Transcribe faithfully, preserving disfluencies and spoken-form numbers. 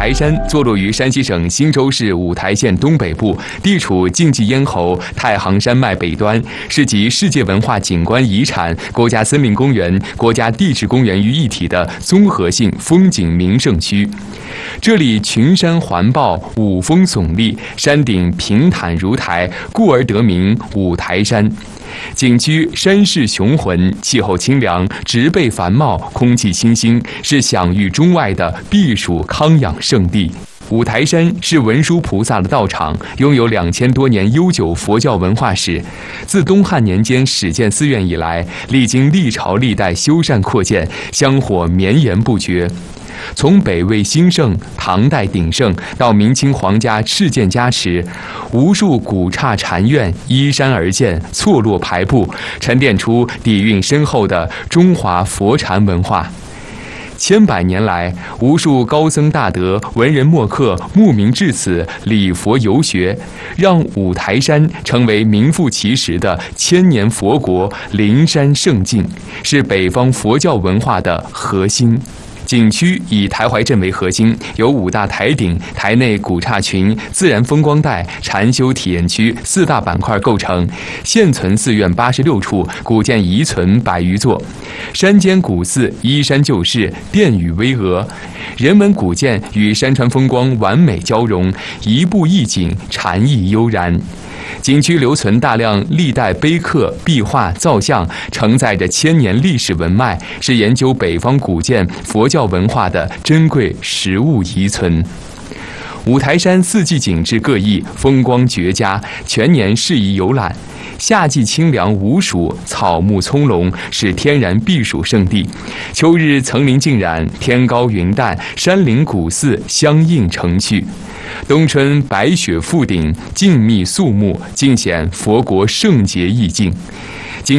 台山坐落于山西省忻州市五台县东北部，地处晋冀咽喉太行山脉北端，是集世界文化景观遗产、国家森林公园、国家地质公园于一体的综合性风景名胜区。这里群山环抱，五峰耸立，山顶平坦如台，故而得名五台山。景区山势雄浑，气候清凉，植被繁茂，空气清新，是享誉中外的避暑康养胜地。五台山是文殊菩萨的道场，拥有两千多年悠久佛教文化史。自东汉年间始建寺院以来，历经历朝历代修缮扩建，香火绵延不绝。从北魏兴盛、唐代鼎盛到明清皇家敕建加持，无数古刹禅院依山而建，错落排布，沉淀出底蕴深厚的中华佛禅文化。千百年来，无数高僧大德、文人墨客慕名至此礼佛游学，让五台山成为名副其实的千年佛国、灵山圣境，是北方佛教文化的核心。景区以台怀镇为核心，由五大台顶、台内古刹群、自然风光带、禅修体验区四大板块构成。现存寺院八十六处，古建遗存百余座。山间古寺依山就势，殿宇巍峨，人文古建与山川风光完美交融，一步一景，禅意悠然。景区留存大量历代碑刻、壁画、造像，承载着千年历史文脉，是研究北方古建佛教文化的珍贵实物遗存。五台山四季景致各异，风光绝佳，全年适宜游览。夏季清凉无暑，草木葱茏，是天然避暑胜地。秋日层林尽染，天高云淡，山林古寺相映成趣。冬春白雪覆顶，静谧肃穆，尽显佛国圣洁意境。